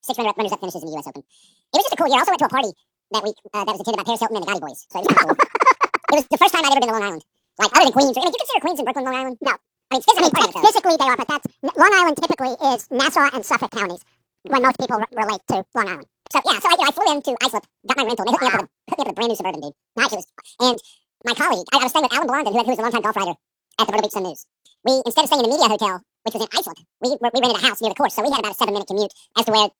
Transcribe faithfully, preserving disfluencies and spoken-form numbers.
six runner-up runners-up finishes in the U S Open. It was just a cool year. I also went to a party that week uh, that was attended by Paris Hilton and the Gotti Boys. So it was kinda cool. It was the first time I'd ever been to Long Island. Like, other than Queens. I mean, do you consider Queens and Brooklyn Long Island? No. I mean, physically, I mean, t- physically they are, but that's Long Island typically is Nassau and Suffolk counties when most people r- relate to Long Island. So yeah, so I, you know, I flew into Islip, got my rental, and they hooked me up with a, hooked me up with a brand new Suburban, dude. Nice. It was, and my colleague, I, I was staying with Alan Blondin, who, who was a longtime golf writer at the Myrtle Beach Sun News. We, instead of staying in the media hotel, which was in Islip, we, we rented a house near the course, so we had about a seven-minute commute as to where